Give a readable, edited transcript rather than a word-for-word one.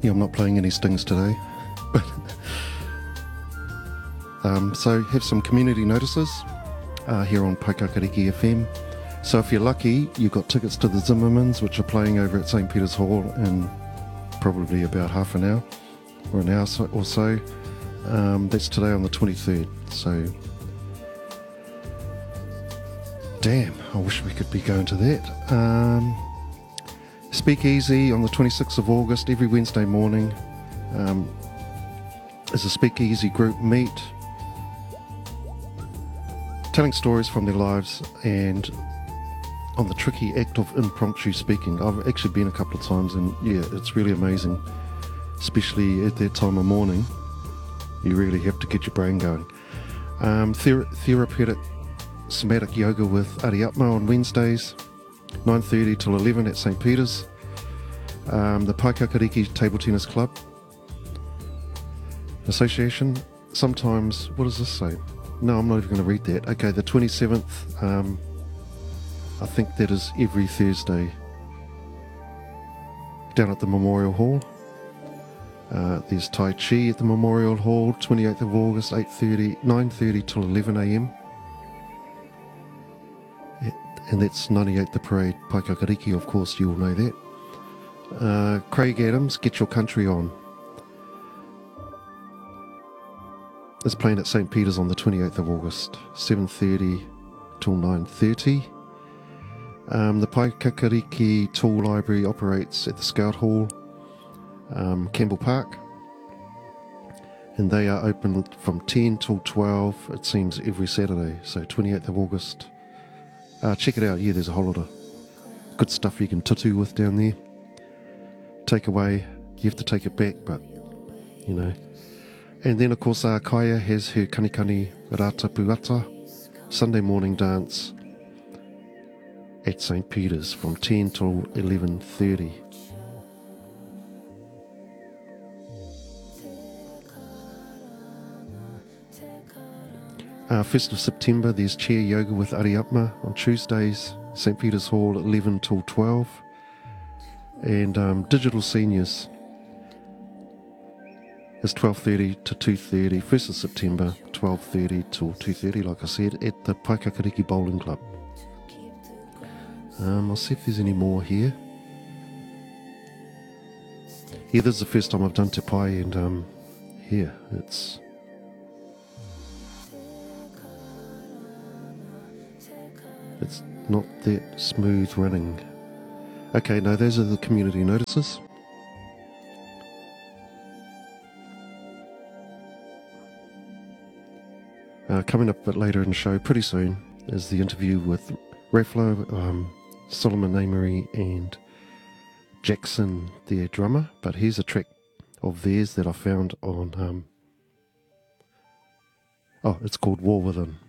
Yeah, I'm not playing any stings today. So have some community notices here on Paikakariki FM. So if you're lucky, you've got tickets to the Zimmermans, which are playing over at St. Peter's Hall in probably about half an hour or an hour or so. That's today on the 23rd. So, damn, I wish we could be going to that. Speakeasy on the 26th of August, every Wednesday morning, is a Speakeasy group meet, telling stories from their lives and on the tricky act of impromptu speaking. I've actually been a couple of times, and yeah, it's really amazing, especially at that time of morning. You really have to get your brain going. Therapeutic somatic yoga with Ariatma on Wednesdays, 9:30 till 11 at St. Peter's. The Paikakariki Table Tennis Club Association. Sometimes, what does this say? No, I'm not even going to read that. Okay, the 27th, I think that is every Thursday, down at the Memorial Hall. There's Tai Chi at the Memorial Hall, 28th of August, 9:30 till 11 a.m. And that's 98 The Parade, Paikakariki, of course, you all know that. Craig Adams, Get Your Country On. It's playing at St. Peter's on the 28th of August, 7:30 till 9:30. The Paikakariki Tool Library operates at the Scout Hall, Campbell Park, and they are open from 10 till 12, it seems, every Saturday, so 28th of August. Check it out. Yeah, there's a whole lot of good stuff you can tutu with down there. Take away, you have to take it back, but you know. And then of course Kaya has her Kanikani Rata Puata Sunday morning dance at St. Peter's from 10 till 11:30. First of September, there's chair yoga with Ariatma on Tuesdays, St. Peter's Hall, 11 till 12. And Digital Seniors is 12:30 to 2:30. 1st of September, 12:30 till 2:30, like I said, at the Paikakariki Bowling Club. I'll see if there's any more here. Yeah, this is the first time I've done Te Pai, and yeah, it's not that smooth running. Okay, no, those are the community notices. Coming up a bit later in the show, pretty soon, is the interview with Raflo, Solomon Amory and Jackson, their drummer. But here's a track of theirs that I found on... it's called War Within.